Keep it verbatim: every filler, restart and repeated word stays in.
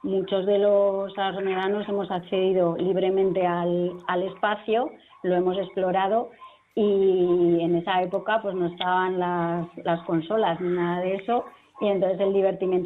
muchos de los armedanos hemos accedido libremente al, al espacio, lo hemos explorado y en esa época pues no estaban las, las consolas ni nada de eso y entonces el divertimento